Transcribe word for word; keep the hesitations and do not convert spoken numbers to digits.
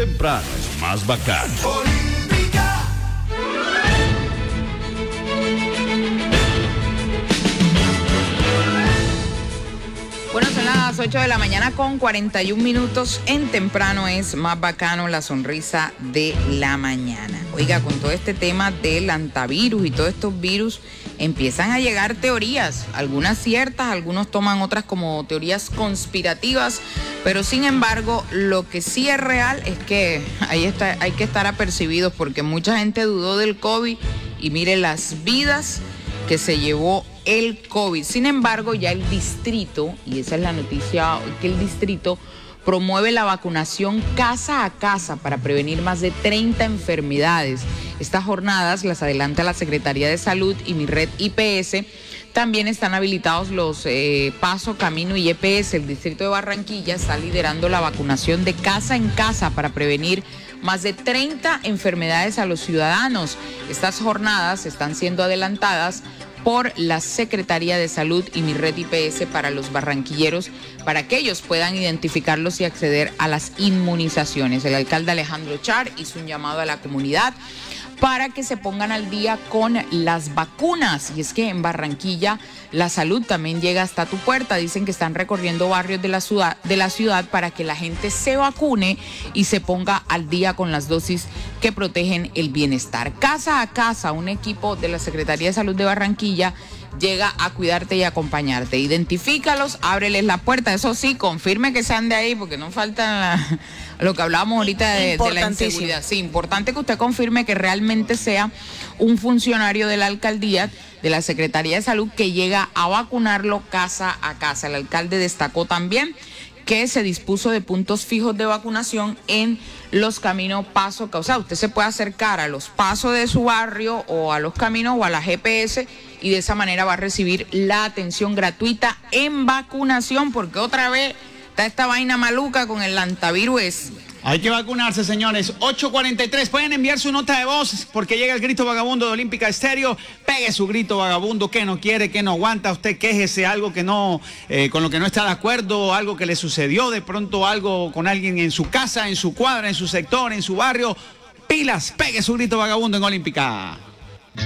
Temprano es más bacano. Bueno, son las ocho de la mañana con cuarenta y un minutos. En Temprano es más bacano, la sonrisa de la mañana. Oiga, con todo este tema del antivirus y todos estos virus, empiezan a llegar teorías, algunas ciertas, algunos toman otras como teorías conspirativas, pero sin embargo, lo que sí es real es que ahí está, hay que estar apercibidos porque mucha gente dudó del COVID y mire las vidas que se llevó el COVID. Sin embargo, ya el distrito, y esa es la noticia, que el distrito promueve la vacunación casa a casa para prevenir más de treinta enfermedades. Estas jornadas las adelanta la Secretaría de Salud y mi red I P S. También están habilitados los eh, Paso, Camino y E P S. El distrito de Barranquilla está liderando la vacunación de casa en casa para prevenir más de treinta enfermedades a los ciudadanos. Estas jornadas están siendo adelantadas por la Secretaría de Salud y mi red I P S para los barranquilleros, para que ellos puedan identificarlos y acceder a las inmunizaciones. El alcalde Alejandro Char hizo un llamado a la comunidad para que se pongan al día con las vacunas. Y es que en Barranquilla la salud también llega hasta tu puerta. Dicen que están recorriendo barrios de la ciudad, de la ciudad para que la gente se vacune y se ponga al día con las dosis que protegen el bienestar. Casa a casa, un equipo de la Secretaría de Salud de Barranquilla llega a cuidarte y acompañarte. Identifícalos, ábreles la puerta. Eso sí, confirme que sean de ahí, porque no falta la, lo que hablábamos ahorita de, de la inseguridad. Sí, importante que usted confirme que realmente sea un funcionario de la alcaldía, de la Secretaría de Salud, que llega a vacunarlo casa a casa. El alcalde destacó también que se dispuso de puntos fijos de vacunación en los caminos Paso. O sea, usted se puede acercar a los pasos de su barrio o a los caminos o a la G P S y de esa manera va a recibir la atención gratuita en vacunación, porque otra vez está esta vaina maluca con el antivirus. Hay que vacunarse, señores. ocho cuarenta y tres. Pueden enviar su nota de voz porque llega el grito vagabundo de Olímpica Estéreo. Pegue su grito vagabundo, que no quiere, que no aguanta. Usted quéjese, algo que no, eh, con lo que no está de acuerdo, algo que le sucedió, de pronto algo con alguien en su casa, en su cuadra, en su sector, en su barrio. Pilas, pegue su grito vagabundo en Olímpica.